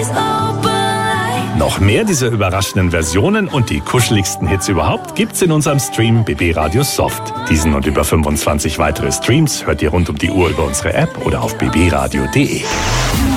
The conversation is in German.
Noch mehr dieser überraschenden Versionen und die kuscheligsten Hits überhaupt gibt's in unserem Stream BB Radio Soft. Diesen und über 25 weitere Streams hört ihr rund um die Uhr über unsere App oder auf bbradio.de.